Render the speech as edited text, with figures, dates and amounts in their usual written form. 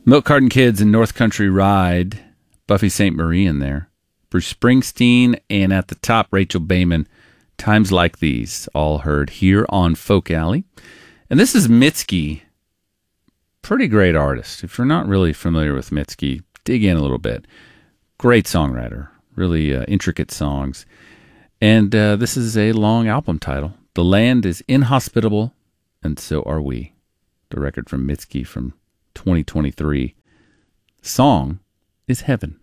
Milk Carton Kids and North Country Ride, Buffy St. Marie in there, Bruce Springsteen, and at the top, Rachel Bayman, Times Like These, all heard here on Folk Alley. And this is Mitski, pretty great artist. If you're not really familiar with Mitski, dig in a little bit. Great songwriter, really intricate songs. And this is a long album title. The Land is Inhospitable, and So Are We. The record from Mitski from 2023. Song is Heaven.